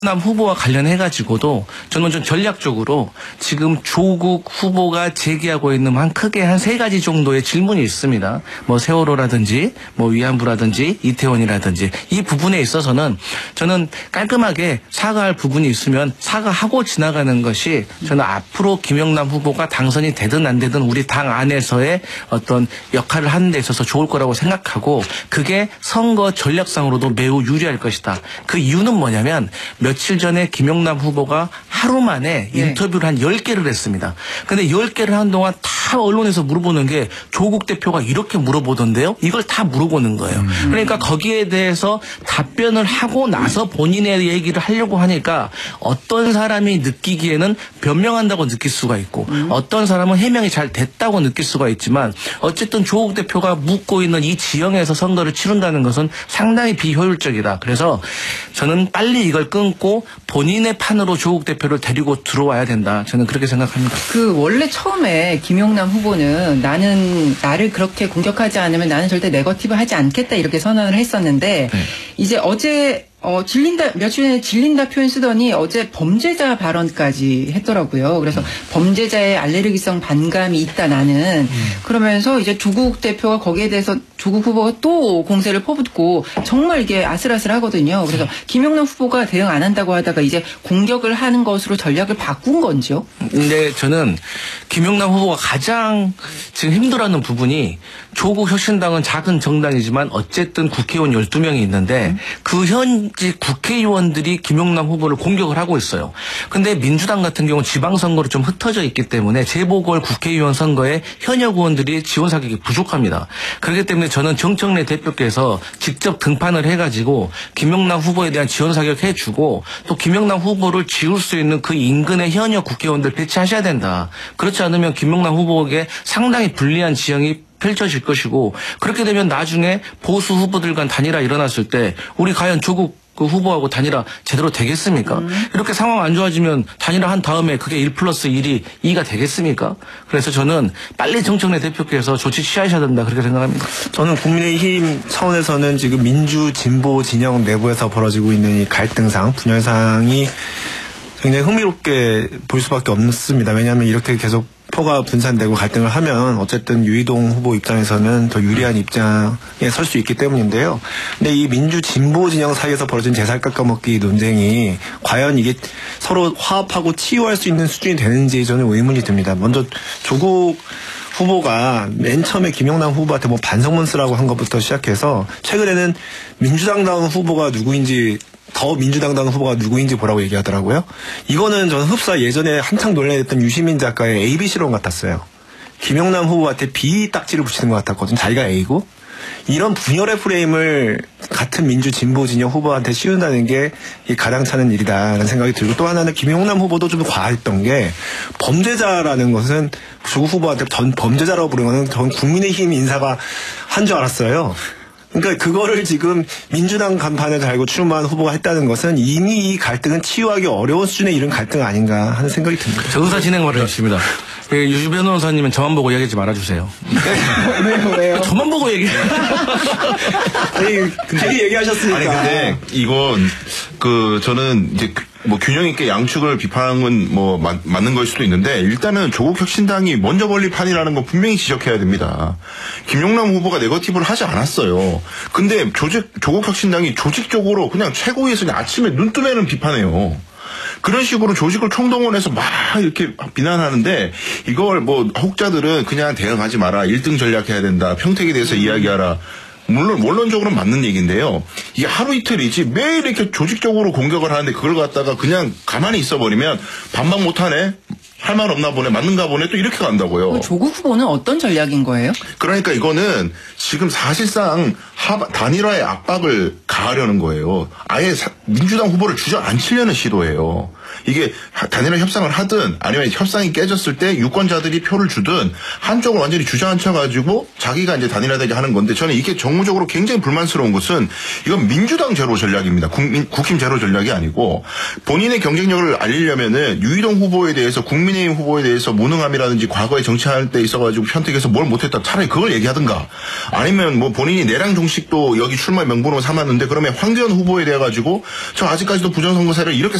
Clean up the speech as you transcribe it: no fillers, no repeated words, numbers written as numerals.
남 후보와 관련해가지고도 저는 좀 전략적으로 지금 조국 후보가 제기하고 있는 크게 한 3가지 정도의 질문이 있습니다. 뭐 세월호라든지 뭐 위안부라든지 이태원이라든지 이 부분에 있어서는 저는 깔끔하게 사과할 부분이 있으면 사과하고 지나가는 것이 저는 앞으로 김영남 후보가 당선이 되든 안 되든 우리 당 안에서의 어떤 역할을 하는 데 있어서 좋을 거라고 생각하고 그게 선거 전략상으로도 매우 유리할 것이다. 그 이유는 뭐냐면 며칠 전에 김영남 후보가 하루 만에 인터뷰를 한 10개를 했습니다. 근데 10개를 한 동안 다 언론에서 물어보는 게 조국 대표가 이렇게 물어보던데요? 이걸 다 물어보는 거예요. 그러니까 거기에 대해서 답변을 하고 나서 본인의 얘기를 하려고 하니까 어떤 사람이 느끼기에는 변명한다고 느낄 수가 있고 어떤 사람은 해명이 잘 됐다고 느낄 수가 있지만 어쨌든 조국 대표가 묻고 있는 이 지형에서 선거를 치른다는 것은 상당히 비효율적이다. 그래서 저는 빨리 이걸 끊고 본인의 판으로 조국 대표를 데리고 들어와야 된다. 저는 그렇게 생각합니다. 원래 처음에 김영남 후보는 나를 그렇게 공격하지 않으면 나는 절대 네거티브 하지 않겠다 이렇게 선언을 했었는데 이제 어제 며칠 전에 질린다 표현 쓰더니 어제 범죄자 발언까지 했더라고요. 그래서 범죄자의 알레르기성 반감이 있다 나는. 그러면서 이제 조국 대표가 거기에 대해서 조국 후보가 또 공세를 퍼붓고 정말 이게 아슬아슬하거든요. 그래서 김영남 후보가 대응 안 한다고 하다가 이제 공격을 하는 것으로 전략을 바꾼 건지요? 근데 저는 김영남 후보가 가장 지금 힘들어하는 부분이 조국 혁신당은 작은 정당이지만 어쨌든 국회의원 12명이 있는데 그 현지 국회의원들이 김영남 후보를 공격을 하고 있어요. 근데 민주당 같은 경우는 지방선거로 좀 흩어져 있기 때문에 재보궐 국회의원 선거에 현역 의원들이 지원 사격이 부족합니다. 그렇기 때문에 저는 정청래 대표께서 직접 등판을 해가지고 김영남 후보에 대한 지원 사격 해주고 또 김영남 후보를 지울 수 있는 그 인근의 현역 국회의원들 배치하셔야 된다. 그렇지 않으면 김영남 후보에게 상당히 불리한 지형이 펼쳐질 것이고 그렇게 되면 나중에 보수 후보들 간 단일화 일어났을 때 우리 과연 조국 그 후보하고 단일화 제대로 되겠습니까? 이렇게 상황 안 좋아지면 단일화 한 다음에 그게 1+1이 2가 되겠습니까? 그래서 저는 빨리 정청래 대표께서 조치 취하셔야 된다 그렇게 생각합니다. 저는 국민의힘 차원에서는 지금 민주 진보 진영 내부에서 벌어지고 있는 이 갈등상 분열상이 굉장히 흥미롭게 볼 수밖에 없습니다. 왜냐하면 이렇게 계속 표가 분산되고 갈등을 하면 어쨌든 유이동 후보 입장에서는 더 유리한 입장에 설 수 있기 때문인데요. 근데 이 민주 진보 진영 사이에서 벌어진 제살 깎아먹기 논쟁이 과연 이게 서로 화합하고 치유할 수 있는 수준이 되는지 저는 의문이 듭니다. 먼저 조국 후보가 맨 처음에 김영남 후보한테 뭐 반성문 쓰라고 한 것부터 시작해서 최근에는 민주당다운 후보가 누구인지 더 민주당다운 후보가 누구인지 보라고 얘기하더라고요. 이거는 저는 흡사 예전에 한창 논란됐던 유시민 작가의 ABC론 같았어요. 김영남 후보한테 B 딱지를 붙이는 것 같았거든요. 자기가 A고. 이런 분열의 프레임을 같은 민주 진보 진영 후보한테 씌운다는 게 가당찮은 일이다라는 생각이 들고 또 하나는 김영남 후보도 좀 과했던 게 범죄자라는 것은 조국 후보한테 전 범죄자라고 부르는 것은 전 국민의힘 인사가 한 줄 알았어요. 그러니까 그거를 지금 민주당 간판에 달고 출마한 후보가 했다는 것은 이미 이 갈등은 치유하기 어려운 수준에 이른 갈등 아닌가 하는 생각이 듭니다. 저 의사 진행을 했습니다. 유 변호사님은 저만 보고 얘기하지 말아주세요. 왜요? 저만 보고 얘기해. 아니, 근데 얘기하셨으니까. 아니, 근데 이건 저는 이제 뭐 균형 있게 양측을 비판은 뭐 맞는 걸 수도 있는데 일단은 조국 혁신당이 먼저 벌린 판이라는 거 분명히 지적해야 됩니다. 김영남 후보가 네거티브를 하지 않았어요. 근데 조국 혁신당이 조직적으로 그냥 최고위에서 그냥 아침에 눈 뜨면은 비판해요. 그런 식으로 조직을 총동원해서 막 이렇게 비난하는데 이걸 뭐 혹자들은 그냥 대응하지 마라. 1등 전략해야 된다. 평택에 대해서 이야기하라. 물론 원론적으로는 맞는 얘기인데요. 이게 하루 이틀이지 매일 이렇게 조직적으로 공격을 하는데 그걸 갖다가 그냥 가만히 있어버리면 반박 못하네. 할 말 없나 보네. 맞는가 보네. 또 이렇게 간다고요. 조국 후보는 어떤 전략인 거예요? 그러니까 이거는 지금 사실상 단일화의 압박을 가하려는 거예요. 아예 민주당 후보를 주저앉히려는 시도예요. 이게 단일화 협상을 하든 아니면 협상이 깨졌을 때 유권자들이 표를 주든 한쪽을 완전히 주저앉혀가지고 자기가 이제 단일화되게 하는 건데 저는 이게 정무적으로 굉장히 불만스러운 것은 이건 민주당 제로 전략입니다. 국힘 제로 전략이 아니고 본인의 경쟁력을 알리려면은 유이동 후보에 대해서 국민의힘 후보에 대해서 무능함이라든지 과거에 정치할 때 있어가지고 편택해서 뭘 못했다 차라리 그걸 얘기하든가 아니면 뭐 본인이 내랑 정신 이준식도 여기 출마 명분으로 삼았는데 그러면 황교안 후보에 대해 가지고 저 아직까지도 부정선거세를 이렇게